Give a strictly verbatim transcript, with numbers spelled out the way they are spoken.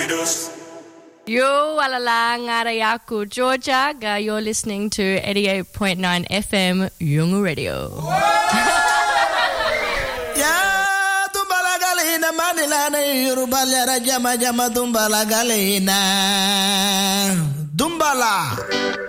Yo, alala, ngarayaku, Georgia. Ga, you're listening to eighty-eight point nine F M, Yungu Radio. Ya, tumbala galina, manila na Yoruba, jama jama tumbala galina. Dumbala.